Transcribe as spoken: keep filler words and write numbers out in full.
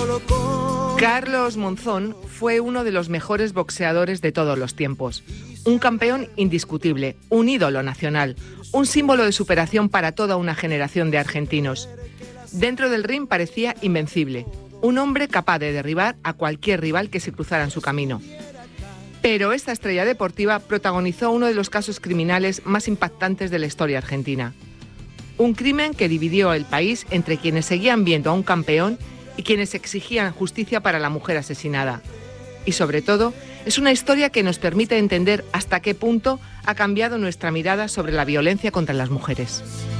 Carlos Monzón fue uno de los mejores boxeadores de todos los tiempos. Un campeón indiscutible, un ídolo nacional, un símbolo de superación para toda una generación de argentinos. Dentro del ring parecía invencible, un hombre capaz de derribar a cualquier rival que se cruzara en su camino. Pero esta estrella deportiva protagonizó uno de los casos criminales más impactantes de la historia argentina. Un crimen que dividió el país entre quienes seguían viendo a un campeón y quienes exigían justicia para la mujer asesinada. Y sobre todo, es una historia que nos permite entender hasta qué punto ha cambiado nuestra mirada sobre la violencia contra las mujeres.